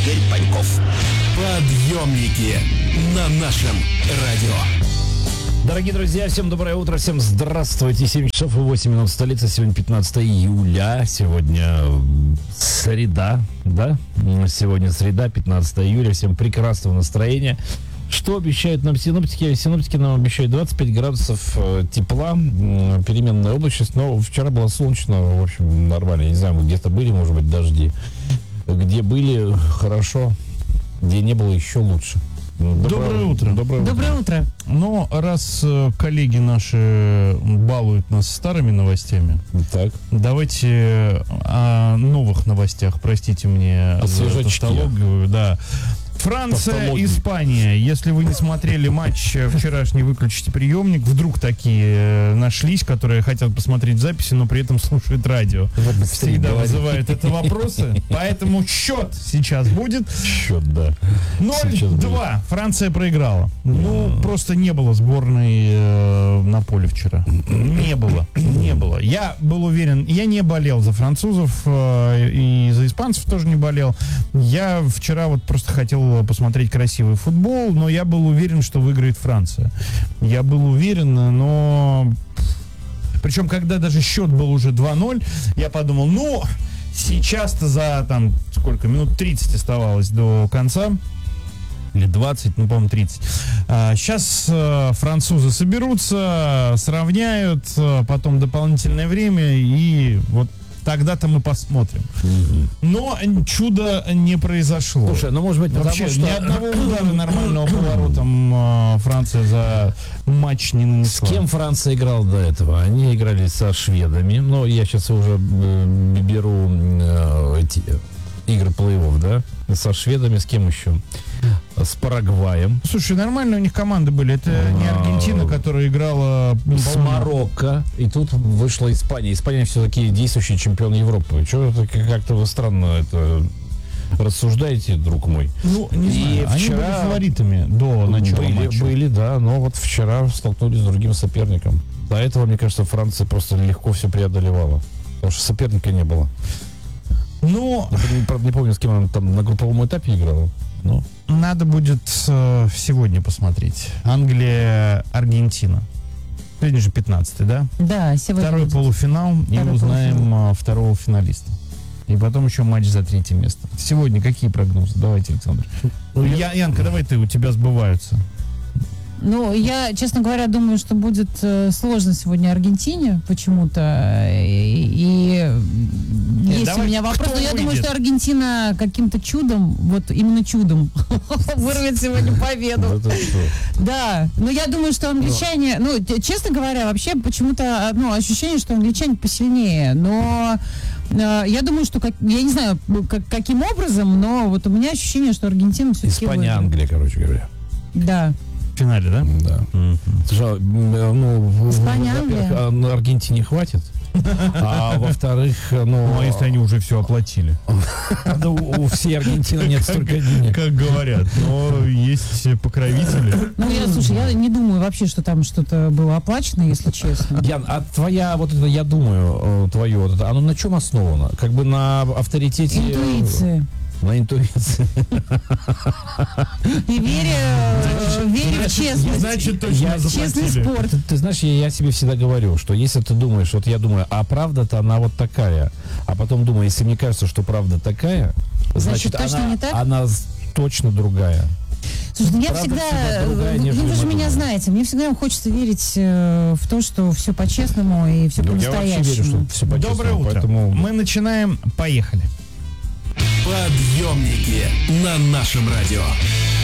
Игорь Паньков. Подъемники на нашем радио. Дорогие друзья, всем доброе утро, всем здравствуйте. 7 часов и 8 минут в столице. Сегодня 15 июля. Сегодня среда, да? Сегодня среда, 15 июля. Всем прекрасного настроения. Что обещают нам синоптики? Синоптики нам обещают 25 градусов тепла, переменная облачность. Но вчера было солнечно, в общем, нормально. Я не знаю, мы где-то были, может быть, дожди. Где были, хорошо. Где не было, еще лучше. Доброе утро. Доброе утро. Но раз коллеги наши балуют нас старыми новостями, Так. давайте о новых новостях, простите мне за тавтологию, да. Франция, Испания. Если вы не смотрели матч вчерашний, выключите приемник. Вдруг такие нашлись, которые хотят посмотреть записи, но при этом слушают радио. Всегда вызывает это вопросы. Поэтому счет сейчас будет. Счет, да. 0-2. Франция проиграла. Ну, просто не было сборной на поле вчера. Не было. Я был уверен, я не болел за французов и за испанцев тоже не болел. Я вчера вот просто хотел посмотреть красивый футбол, но я был уверен, что выиграет Франция. Я был уверен, но... Причем, когда даже счет был уже 2-0, я подумал, ну, сейчас-то за, там, сколько, минут 30 оставалось до конца. Или 20, ну, по-моему, 30. Сейчас французы соберутся, сравняют, потом дополнительное время, и вот тогда-то мы посмотрим. Но чудо не произошло. Слушай, ну может быть, вообще что... ни одного удара нормального поворотом Франция за матч не нанесла. С кем Франция играла до этого? Они играли со шведами. Но я сейчас уже беру эти игры плей-офф, да? Со шведами, с кем еще? С Парагваем. Слушай, нормально у них команды были. Это не Аргентина, которая играла... С Марокко. И тут вышла Испания. Испания все-таки действующий чемпион Европы. Что как-то вы странно это рассуждаете, друг мой. Ну, не знаю. Они вчера были фаворитами до начала матча. Были, да. Но вот вчера столкнулись с другим соперником. До этого, мне кажется, Франция просто легко все преодолевала. Потому что соперника не было. Ну, правда, не помню, с кем она там на групповом этапе играла. Но... Надо будет сегодня посмотреть. Англия, Аргентина. Сегодня же 15-й, да? Да, сегодня. Второй полуфинал, и узнаем второго финалиста. И потом еще матч за 3-е место. Сегодня какие прогнозы? Давайте, Александр. Янка, давай ты, у тебя сбываются. Ну, я, честно говоря, думаю, что будет сложно сегодня Аргентине почему-то. И есть у меня вопрос. Но я думаю, что Аргентина каким-то чудом, вот именно чудом, вырвет сегодня победу. Да, но я думаю, что англичане, ну, честно говоря, вообще почему-то, ну, ощущение, что англичане посильнее. Но я думаю, что, я не знаю, каким образом, но вот у меня ощущение, что Аргентина все-таки Испания, Англия, короче говоря. Да. В финале, да? Да. Слушай, ну, во-первых, на Аргентине хватит, а во-вторых, ну, а если они уже все оплатили? У всей Аргентины нет столько денег. Как говорят, но есть покровители. Ну, слушай, я не думаю вообще, что там что-то было оплачено, если честно. Ян, а твоя, вот это, я думаю, твое, вот это, оно на чем основано? Как бы на авторитете... Интуиции. На интуиции. И вере в честность. Значит, точно честный спорт. Ты знаешь, я себе всегда говорю, что если ты думаешь, вот я думаю, а правда-то она вот такая, а потом думаю, если мне кажется, что правда такая, значит точно не так? Она точно другая. Слушай, я всегда, вы же меня знаете, мне всегда хочется верить в то, что все по-честному и все по-настоящему. Я вообще верю, что все по-честному. Доброе утро. Поэтому... Мы начинаем. Поехали. Подъемники на нашем радио.